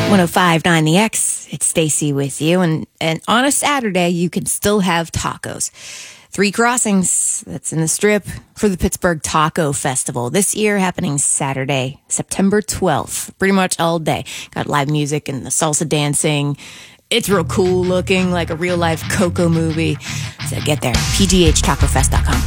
105.9 The X. It's Stacy with you. And on a Saturday, you can still have tacos. Three Crossings, that's in the Strip, for the Pittsburgh Taco Festival. This year happening Saturday, September 12th. Pretty much all day. Got live music and the salsa dancing. It's real cool looking, like a real life Coco movie. So get there. pghtacofest.com.